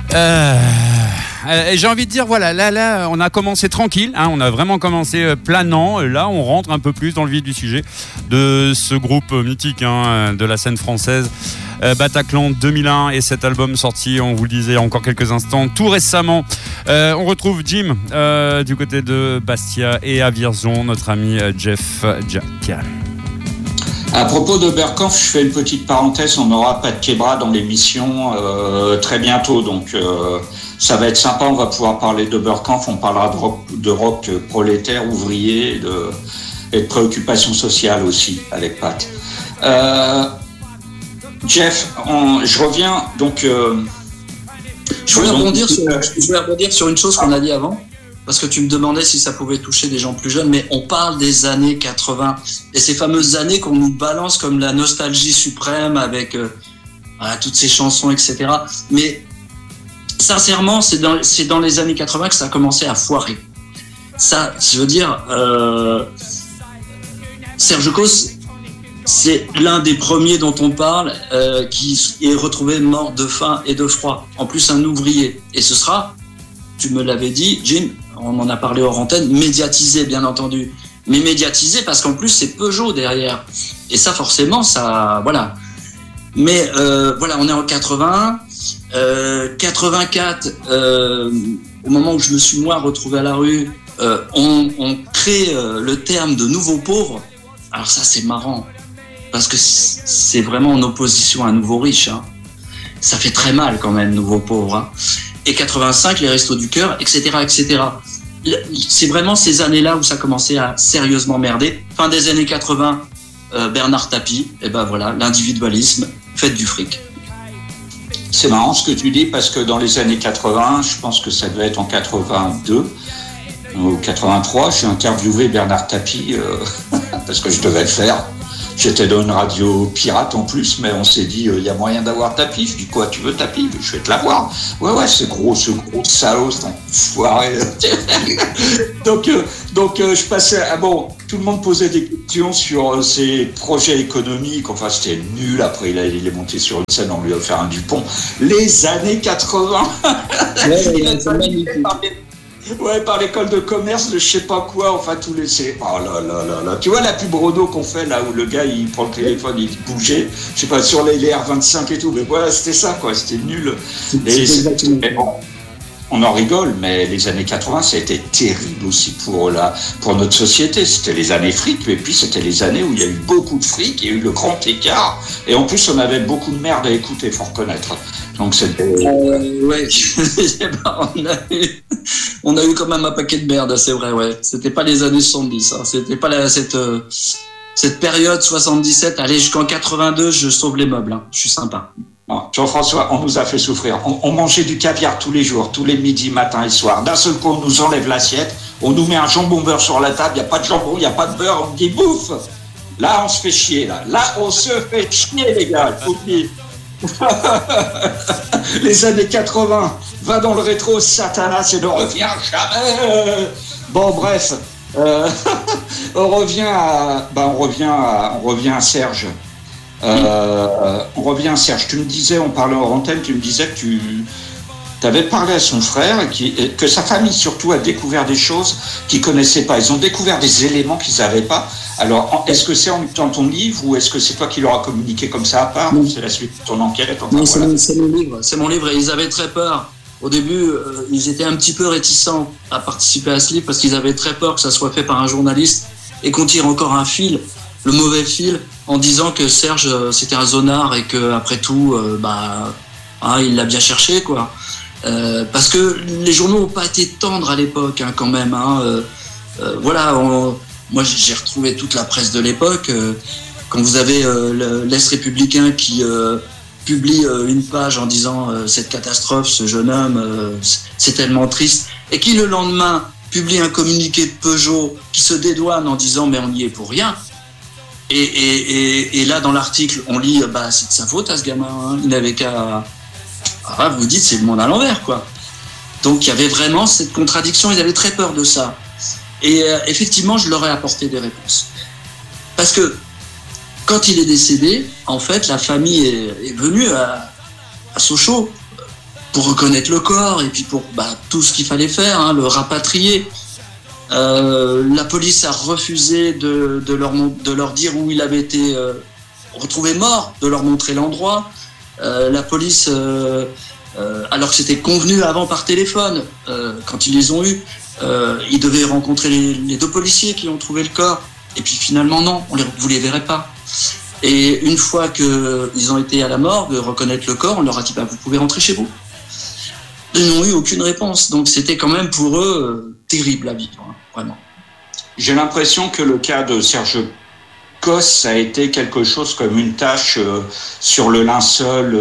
J'ai envie de dire, voilà, là, on a commencé tranquille, hein, on a vraiment commencé planant. Là, on rentre un peu plus dans le vif du sujet de ce groupe mythique, hein, de la scène française, Bataclan 2001, et cet album sorti, on vous le disait encore quelques instants, tout récemment. On retrouve Jim du côté de Bastia et à Vierzon, notre ami Jeff Jack. À propos d'Oberkampf, je fais une petite parenthèse, on n'aura pas de Kebra dans l'émission très bientôt, donc ça va être sympa, on va pouvoir parler d'Oberkampf, on parlera de rock prolétaire, ouvrier et de préoccupations sociales aussi avec Pat. Jeff, je reviens, donc... je voulais rebondir sur une chose qu'on a dit avant. Parce que tu me demandais si ça pouvait toucher des gens plus jeunes, mais on parle des années 80 et ces fameuses années qu'on nous balance comme la nostalgie suprême avec toutes ces chansons, etc. Mais sincèrement, c'est dans les années 80 que ça a commencé à foirer. Ça, je veux dire, Serge Cos, c'est l'un des premiers dont on parle qui est retrouvé mort de faim et de froid. En plus, un ouvrier. Et ce sera, tu me l'avais dit, Jim, on en a parlé hors antenne, médiatisé bien entendu, mais médiatisé parce qu'en plus c'est Peugeot derrière, et ça forcément ça, voilà. Mais voilà, on est en 81, 84, au moment où je me suis moi retrouvé à la rue, on crée le terme de nouveau pauvre. Alors ça c'est marrant, parce que c'est vraiment en opposition à un nouveau riche, hein. Ça fait très mal quand même, nouveau pauvre, hein. Et 85, les Restos du Cœur, etc., etc. C'est vraiment ces années-là où ça commençait à sérieusement merder. Fin des années 80, Bernard Tapie, et ben voilà, l'individualisme, faites du fric. C'est marrant ce que tu dis, parce que dans les années 80, je pense que ça devait être en 82 ou 83, j'ai interviewé Bernard Tapie, parce que je devais le faire. J'étais dans une radio pirate en plus, mais on s'est dit, il y a moyen d'avoir Tapie. Je dis, quoi, tu veux Tapie? Je vais te l'avoir. Ouais, ce gros salaud, c'est un foiré. donc, je passais, tout le monde posait des questions sur ses projets économiques. Enfin, c'était nul. Après, il est monté sur une scène, on lui a offert un Dupont. Les années 80. Ouais, par l'école de commerce, je sais pas quoi, enfin tous les... Oh là. Tu vois la pub Renault qu'on fait là où le gars il prend le téléphone, il bougeait, je sais pas, sur les R25 et tout, mais voilà, c'était ça quoi, c'était nul. Mais bon, on en rigole, mais les années 80, ça a été terrible aussi pour notre société. C'était les années fric, et puis c'était les années où il y a eu beaucoup de fric, il y a eu le grand écart, et en plus on avait beaucoup de merde à écouter, faut reconnaître. Donc c'était... ouais, on a eu quand même un paquet de merde, c'est vrai, ouais. C'était pas les années 70, hein. C'était pas cette période 77, allez jusqu'en 82, je sauve les meubles, hein. Je suis sympa. Jean-François, on nous a fait souffrir. On mangeait du caviar tous les jours, tous les midis, matin et soir. D'un seul coup, on nous enlève l'assiette, on nous met un jambon beurre sur la table, il n'y a pas de jambon, il n'y a pas de beurre, on dit bouffe. Là, on se fait chier, là. Là, on se fait chier, les gars, il faut le dire. Les années 80, va dans le rétro, Satanas, et ne revient jamais. Bon, bref, on revient à Serge. On revient à Serge. Tu me disais, on parlait en antenne, tu me disais que tu avais parlé à son frère, que sa famille surtout a découvert des choses qu'ils ne connaissaient pas. Ils ont découvert des éléments qu'ils n'avaient pas. Alors, est-ce que c'est en dans ton livre ou est-ce que c'est toi qui leur as communiqué comme ça à part? C'est la suite de ton enquête? Enfin, non, voilà. C'est mon livre et ils avaient très peur. Au début, ils étaient un petit peu réticents à participer à ce livre parce qu'ils avaient très peur que ça soit fait par un journaliste et qu'on tire encore un fil, le mauvais fil, en disant que Serge, c'était un zonard et qu'après tout, il l'a bien cherché, quoi. Parce que les journaux n'ont pas été tendres à l'époque, hein, quand même. Voilà, moi j'ai retrouvé toute la presse de l'époque. Quand vous avez l'Est républicain qui publie une page en disant cette catastrophe, ce jeune homme, c'est tellement triste, et qui le lendemain publie un communiqué de Peugeot qui se dédouane en disant mais on n'y est pour rien. Et là dans l'article on lit c'est de sa faute à ce gamin, hein, il n'avait qu'à... vous dites c'est le monde à l'envers, quoi. Donc il y avait vraiment cette contradiction, ils avaient très peur de ça. Et effectivement, je leur ai apporté des réponses. Parce que quand il est décédé, en fait, la famille est venue à Sochaux reconnaître le corps et puis pour tout ce qu'il fallait faire, hein, le rapatrier. La police a refusé de leur dire où il avait été retrouvé mort, de leur montrer l'endroit. La police, alors que c'était convenu avant par téléphone, quand ils les ont eus, ils devaient rencontrer les 2 policiers qui ont trouvé le corps. Et puis finalement, non, vous les verrez pas. Et une fois qu'ils ont été à la morgue, reconnaître le corps, on leur a dit vous pouvez rentrer chez vous. Ils n'ont eu aucune réponse. Donc c'était quand même pour eux terrible à vivre, hein, vraiment. J'ai l'impression que le cas de Serge Cosse a été quelque chose comme une tache sur le linceul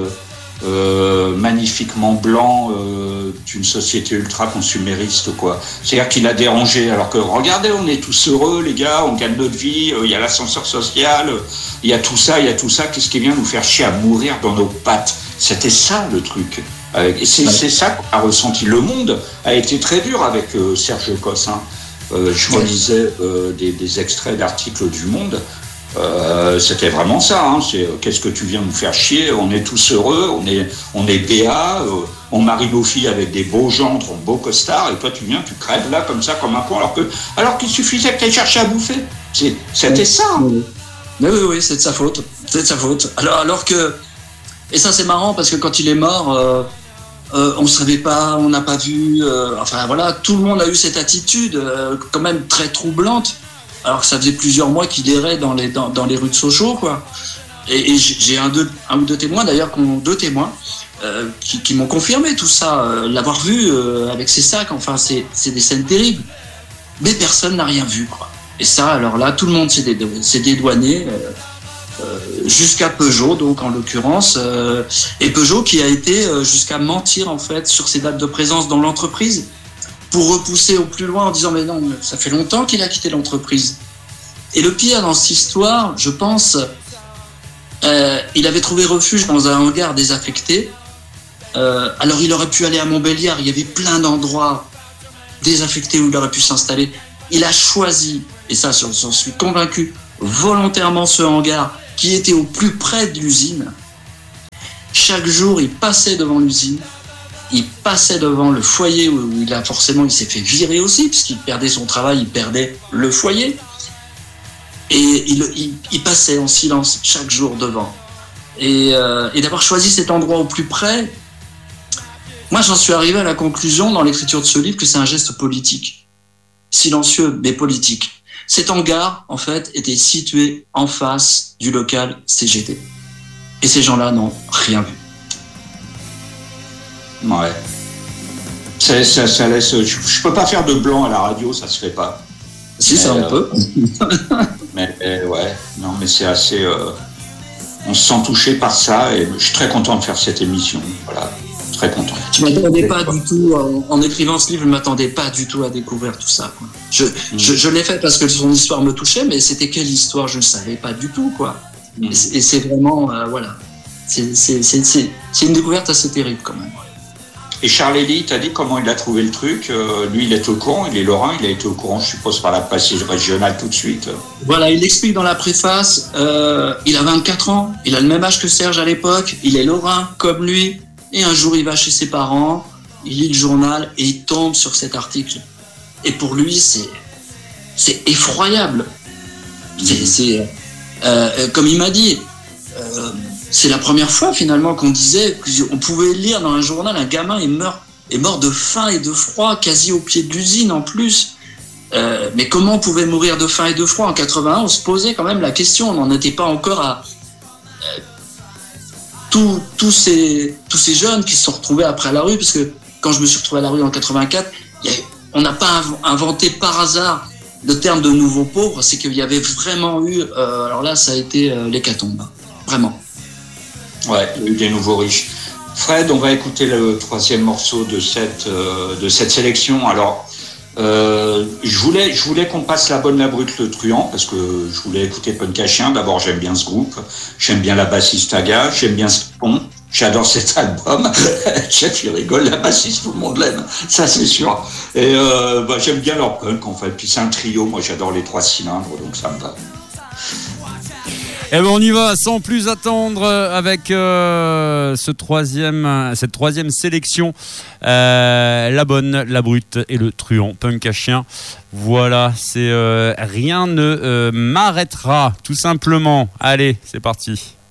magnifiquement blanc d'une société ultra-consumériste, quoi. C'est-à-dire qu'il a dérangé, alors que, regardez, on est tous heureux, les gars, on gagne notre vie, il y a l'ascenseur social, il y a tout ça, qu'est-ce qui vient nous faire chier à mourir dans nos pattes? C'était ça, le truc. Et c'est ça qu'on a ressenti. Le Monde a été très dur avec Serge Cosse, hein. Je relisais des extraits d'articles du Monde. C'était vraiment ça, hein. C'est qu'est-ce que tu viens nous faire chier, on est tous heureux, on est béat, on marie nos filles avec des beaux gendres, beaux costards, et toi tu viens, tu crèves là comme ça, comme un con, alors qu'il suffisait que tu ailles chercher à bouffer. C'était ça, hein. Oui, c'est de sa faute. Alors que, et ça c'est marrant parce que quand il est mort, on ne savait pas, on n'a pas vu, enfin voilà, tout le monde a eu cette attitude quand même très troublante. Alors que ça faisait plusieurs mois qu'il errait dans les rues de Sochaux, quoi. Et j'ai un ou deux témoins, d'ailleurs, qui m'ont confirmé tout ça, l'avoir vu avec ses sacs. Enfin, c'est des scènes terribles. Mais personne n'a rien vu, quoi. Et ça, alors là, tout le monde s'est dédouané, jusqu'à Peugeot, donc en l'occurrence. Et Peugeot qui a été jusqu'à mentir, en fait, sur ses dates de présence dans l'entreprise, pour repousser au plus loin en disant mais non, ça fait longtemps qu'il a quitté l'entreprise. Et le pire dans cette histoire, je pense, il avait trouvé refuge dans un hangar désaffecté. Alors il aurait pu aller à Montbéliard, il y avait plein d'endroits désaffectés où il aurait pu s'installer. Il a choisi, et ça j'en suis convaincu, volontairement ce hangar qui était au plus près de l'usine. Chaque jour, il passait devant l'usine. Il passait devant le foyer où il s'est fait virer aussi, puisqu'il perdait son travail, il perdait le foyer. Et il passait en silence chaque jour devant. Et d'avoir choisi cet endroit au plus près, moi j'en suis arrivé à la conclusion dans l'écriture de ce livre que c'est un geste politique. Silencieux, mais politique. Cet hangar, en fait, était situé en face du local CGT. Et ces gens-là n'ont rien vu. Ouais. Ça laisse. Je peux pas faire de blanc à la radio, ça se fait pas. Si, ça on peut. mais ouais, non, mais c'est assez. On se sent touché par ça et je suis très content de faire cette émission. Voilà, très content. Je m'attendais pas du tout, en écrivant ce livre, je m'attendais pas du tout à découvrir tout ça, quoi. Je l'ai fait parce que son histoire me touchait, mais c'était quelle histoire, je ne savais pas du tout, quoi. Et c'est vraiment, voilà. C'est une découverte assez terrible quand même. Et Charles-Élie, t'as dit comment il a trouvé le truc. Lui, il est au courant, il est lorrain, il a été au courant, je suppose, par la presse régionale tout de suite. Voilà, il explique dans la préface, il a 24 ans, il a le même âge que Serge à l'époque, il est lorrain comme lui, et un jour il va chez ses parents, il lit le journal et il tombe sur cet article. Et pour lui, c'est effroyable. Comme il m'a dit, c'est la première fois finalement qu'on disait qu'on pouvait lire dans un journal un gamin est mort de faim et de froid, quasi au pied de l'usine en plus. Mais comment on pouvait mourir de faim et de froid en 81? On se posait quand même la question. On n'en était pas encore à tous ces jeunes qui se sont retrouvés après à la rue, parce que quand je me suis retrouvé à la rue en 84, on n'a pas inventé par hasard le terme de nouveaux pauvres. C'est qu'il y avait vraiment eu, alors là ça a été l'hécatombe, vraiment. Ouais, il y a eu des nouveaux riches. Fred, on va écouter le troisième morceau de cette sélection. Alors, je voulais qu'on passe La Bonne, la Brute, le Truand, parce que je voulais écouter Punk à Chien. D'abord, j'aime bien ce groupe, j'aime bien la bassiste Aga, j'aime bien ce pont, j'adore cet album. Chef, il rigole, la bassiste, tout le monde l'aime, ça c'est sûr. Et j'aime bien leur punk en fait. Puis c'est un trio, moi j'adore les 3 cylindres, donc ça me va. Eh ben on y va sans plus attendre avec cette troisième sélection, la bonne, la brute et le truand punk à chien. Voilà, c'est rien ne m'arrêtera tout simplement. Allez, c'est parti.